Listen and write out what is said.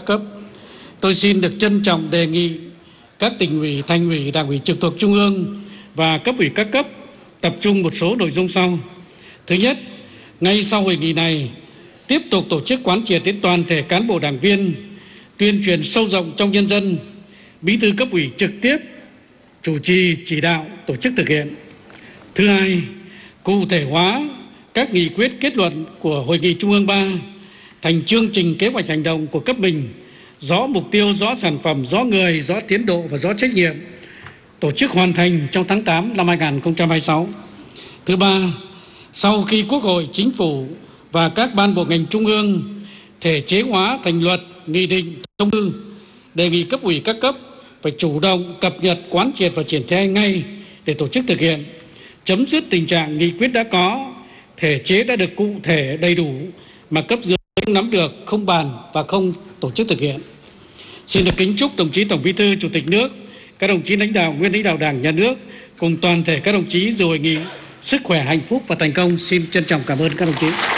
cấp. Tôi xin được trân trọng đề nghị các tỉnh ủy, thành ủy, đảng ủy trực thuộc Trung ương và cấp ủy các cấp tập trung một số nội dung sau. Thứ nhất, ngay sau hội nghị này, tiếp tục tổ chức quán triệt đến toàn thể cán bộ đảng viên, tuyên truyền sâu rộng trong nhân dân, Bí thư cấp ủy trực tiếp chủ trì chỉ đạo tổ chức thực hiện. Thứ hai, cụ thể hóa các nghị quyết kết luận của Hội nghị Trung ương 3 thành chương trình kế hoạch hành động của cấp mình, rõ mục tiêu, rõ sản phẩm, rõ người, rõ tiến độ và rõ trách nhiệm, tổ chức hoàn thành trong tháng 8 năm 2026. Thứ ba, sau khi Quốc hội, Chính phủ và các ban bộ ngành trung ương thể chế hóa thành luật, nghị định, thông tư, đề nghị cấp ủy các cấp phải chủ động cập nhật, quán triệt và triển khai ngay để tổ chức thực hiện, chấm dứt tình trạng nghị quyết đã có, thể chế đã được cụ thể đầy đủ mà cấp dưới không nắm được, không bàn và không tổ chức thực hiện. Xin được kính chúc đồng chí Tổng Bí thư, Chủ tịch nước, các đồng chí lãnh đạo, nguyên lãnh đạo Đảng, Nhà nước cùng toàn thể các đồng chí dự hội nghị sức khỏe, hạnh phúc và thành công. Xin trân trọng cảm ơn các đồng chí.